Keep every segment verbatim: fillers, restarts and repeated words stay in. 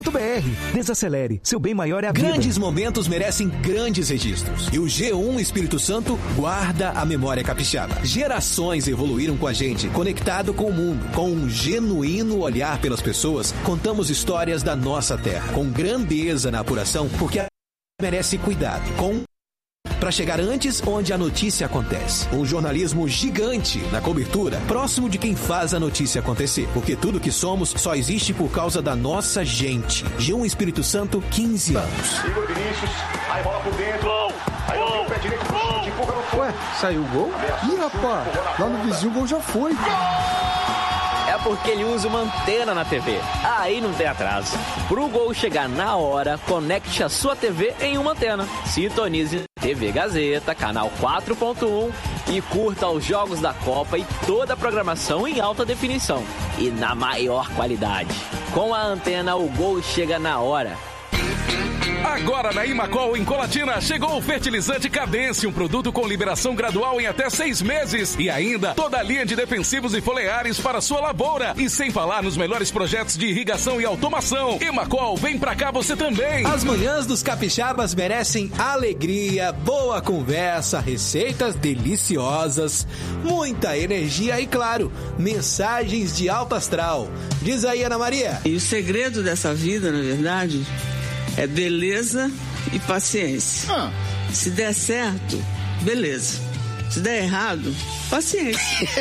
Desacelere, seu bem maior é a vida. Grandes momentos merecem grandes registros. E o G um Espírito Santo guarda a memória capixaba. Gerações evoluíram com a gente, conectado com o mundo. Com um genuíno olhar pelas pessoas, contamos histórias da nossa terra. Com grandeza na apuração, porque a merece cuidado. Com para chegar antes onde a notícia acontece. Um jornalismo gigante na cobertura, próximo de quem faz a notícia acontecer. Porque tudo que somos só existe por causa da nossa gente. G um Espírito Santo, quinze anos. Igor Vinícius, aí bola por dentro. Aí o pé direito pro chute, empurra no fundo. Ué, saiu o gol? Ih, rapaz, lá no vizinho o gol já foi. É porque ele usa uma antena na T V. Aí não tem atraso. Pro gol chegar na hora, conecte a sua T V em uma antena. Sintonize T V Gazeta, canal quatro ponto um e curta os jogos da Copa e toda a programação em alta definição e na maior qualidade. Com a antena, o gol chega na hora. Agora na Imacol, em Colatina, chegou o fertilizante Cadência, um produto com liberação gradual em até seis meses. E ainda toda a linha de defensivos e foliares para sua lavoura. E sem falar nos melhores projetos de irrigação e automação. Imacol, vem pra cá você também. As manhãs dos capixabas merecem alegria, boa conversa, receitas deliciosas, muita energia e, claro, mensagens de alto astral. Diz aí, Ana Maria. E o segredo dessa vida, na verdade, é beleza e paciência. Ah. Se der certo, beleza. Se der errado, paciência.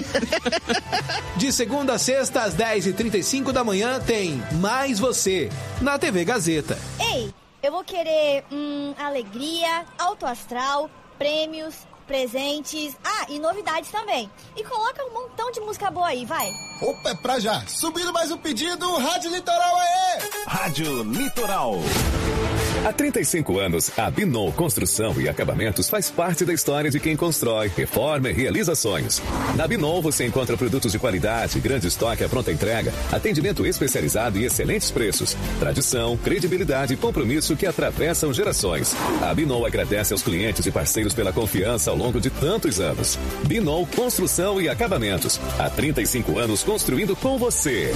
De segunda a sexta, às dez e trinta e cinco da manhã, tem Mais Você, na T V Gazeta. Ei, eu vou querer hum, alegria, alto astral, prêmios, presentes, ah, e novidades também. E coloca um montão de música boa aí, vai. Opa, é pra já. Subindo mais um pedido, Rádio Litoral aí! Rádio Litoral. Há trinta e cinco anos, a Binou Construção e Acabamentos faz parte da história de quem constrói, reforma e realiza sonhos. Na Binou você encontra produtos de qualidade, grande estoque à pronta entrega, atendimento especializado e excelentes preços. Tradição, credibilidade e compromisso que atravessam gerações. A Binou agradece aos clientes e parceiros pela confiança ao longo de tantos anos. Binou Construção e Acabamentos. Há trinta e cinco anos construindo com você.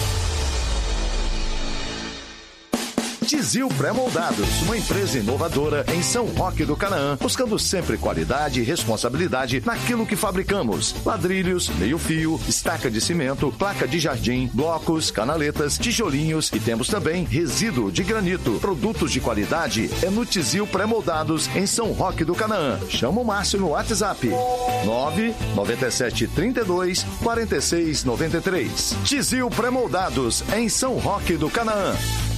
Tizil Pré-Moldados, uma empresa inovadora em São Roque do Canaã, buscando sempre qualidade e responsabilidade naquilo que fabricamos. Ladrilhos, meio-fio, estaca de cimento, placa de jardim, blocos, canaletas, tijolinhos e temos também resíduo de granito. Produtos de qualidade é no Tizil Pré-Moldados em São Roque do Canaã. Chama o Márcio no WhatsApp nove nove sete três dois quatro seis nove três. Tizil Pré-Moldados em São Roque do Canaã.